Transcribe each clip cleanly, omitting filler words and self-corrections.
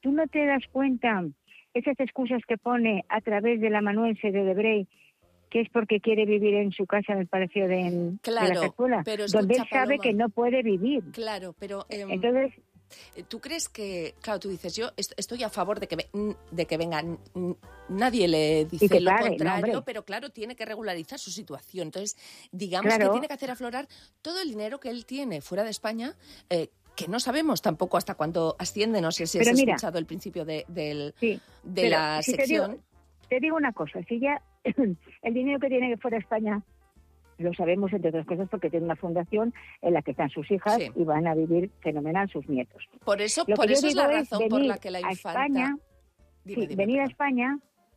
tú no te das cuenta, esas excusas que pone a través del amanuense de Debray, que es porque quiere vivir en su casa en el Palacio de la Zarzuela, donde él sabe que no puede vivir. Claro, pero... Entonces... ¿Tú crees que, claro, tú dices, yo estoy a favor de que vengan, nadie le dice lo contrario, no, pero claro, tiene que regularizar su situación. Entonces, digamos que tiene que hacer aflorar todo el dinero que él tiene fuera de España, que no sabemos tampoco hasta cuándo asciende, no sé si has escuchado el principio de la sección. Te digo una cosa, si ya el dinero que tiene fuera de España, lo sabemos, entre otras cosas, porque tiene una fundación en la que están sus hijas y van a vivir fenomenal sus nietos. Por eso es la razón por la que la infanta... España, venir a España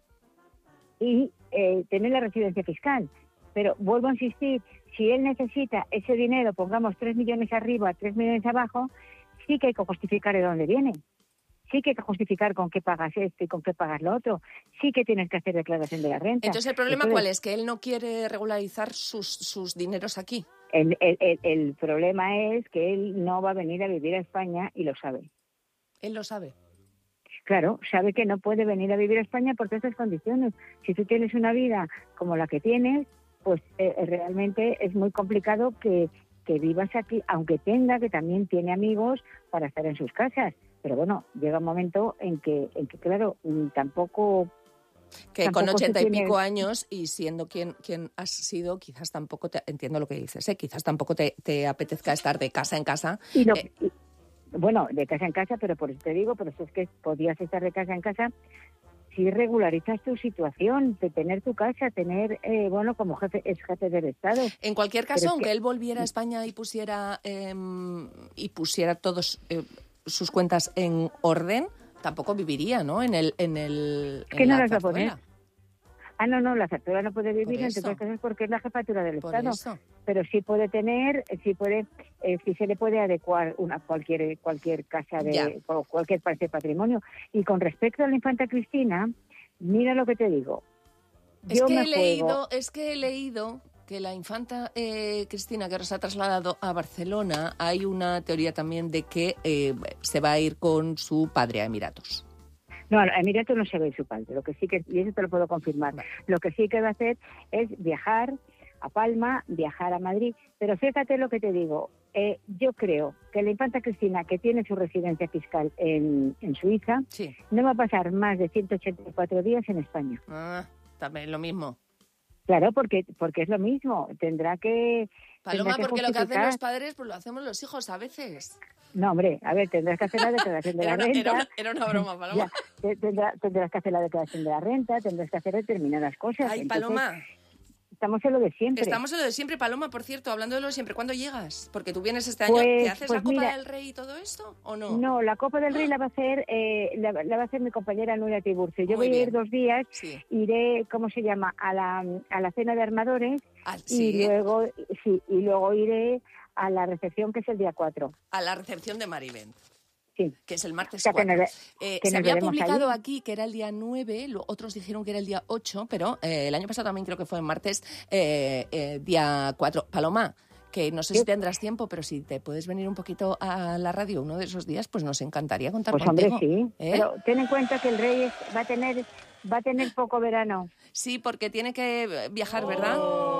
y tener la residencia fiscal. Pero vuelvo a insistir, si él necesita ese dinero, pongamos 3 millones arriba, 3 millones abajo, sí que hay que justificar de dónde viene. Sí que hay que justificar con qué pagas esto y con qué pagas lo otro. Sí que tienes que hacer declaración de la renta. Entonces, ¿el problema cuál es? ¿Que él no quiere regularizar sus dineros aquí? El problema es que él no va a venir a vivir a España y lo sabe. ¿Él lo sabe? Claro, sabe que no puede venir a vivir a España por estas condiciones. Si tú tienes una vida como la que tienes, pues realmente es muy complicado que vivas aquí, aunque que también tiene amigos para estar en sus casas. Pero bueno, llega un momento en que claro, tampoco... Que con 80 y pico años y siendo quien has sido, quizás tampoco entiendo lo que dices, quizás tampoco te apetezca estar de casa en casa. Bueno, de casa en casa, pero por eso te digo, pero eso es que podías estar de casa en casa si regularizas tu situación, de tener tu casa, tener, como jefe del Estado. En cualquier caso, aunque él volviera a España y pusiera todos... sus cuentas en orden, tampoco viviría, ¿no? En que no las va a poner. No, la Zarzuela no puede vivir, entre otras cosas, porque es la jefatura del Estado. Eso. Pero sí puede tener, sí se le puede adecuar cualquier casa o cualquier parte de patrimonio. Y con respecto a la infanta Cristina, mira lo que te digo. Es que he leído que la infanta Cristina, que ahora se ha trasladado a Barcelona, hay una teoría también de que se va a ir con su padre a Emiratos. No, a Emiratos no se va a ir su padre, y eso te lo puedo confirmar. Vale. Lo que sí que va a hacer es viajar a Palma, viajar a Madrid, pero fíjate lo que te digo, yo creo que la infanta Cristina, que tiene su residencia fiscal en Suiza, no va a pasar más de 184 días en España. También lo mismo. Claro, porque es lo mismo. Tendrá que... Paloma, porque lo que hacen los padres, pues lo hacemos los hijos a veces. No, hombre, a ver, tendrás que hacer la declaración de la renta. Era una broma, Paloma. Tendrás que hacer la declaración de la renta, tendrás que hacer determinadas cosas. Ay, Paloma. Estamos en lo de siempre. Estamos en lo de siempre, Paloma, por cierto, hablando de lo de siempre. ¿Cuándo llegas? Porque tú vienes este año. ¿Te haces la Copa del Rey y todo esto o no? No, la Copa del Rey la va a hacer la va a hacer mi compañera Nuria Tiburcio. Yo voy a ir 2 días, iré, ¿cómo se llama? A la cena de armadores y luego iré a la recepción, que es el día 4. A la recepción de Maribén. Sí. Que es el martes 4. Se había publicado aquí que era el día 9, otros dijeron que era el día 8, pero el año pasado también creo que fue en martes, día 4. Paloma, que no sé si tendrás tiempo, pero si te puedes venir un poquito a la radio uno de esos días, pues nos encantaría contar contigo. Pues hombre, sí, pero ten en cuenta que el Rey va a tener poco verano. Sí, porque tiene que viajar, ¿verdad?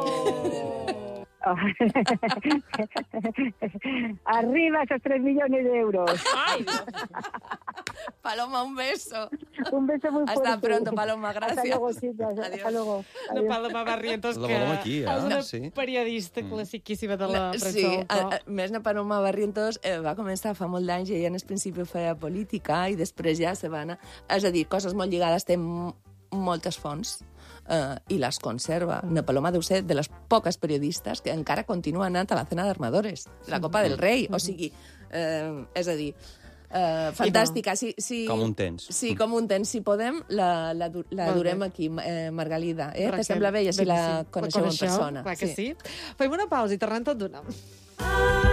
Arriba esos 3 millones de euros. Ay, Paloma, un beso. Un beso muy fuerte. Hasta pronto, Paloma, gràcies. Hasta luego, chicas. Hasta luego. La Paloma Barrientos, que aquí, és una periodista classiquíssima de la presó. Sí, a més, la Paloma Barrientos va començar fa molt d'anys i ella en principi feia política i després ja se va anar... És a dir, coses molt lligades, té moltes fonts i les conserva. Na Paloma deu ser de les poques periodistes que encara continua anant a la cena d'armadores, la Copa del Rei. O sigui, és a dir, fantàstica. Com un temps. Sí, com un temps. Si podem, la durem aquí, Margalida. Te sembla bé? I així la coneixem en persona. Clar que sí. Fem una pausa i tornem tot d'una.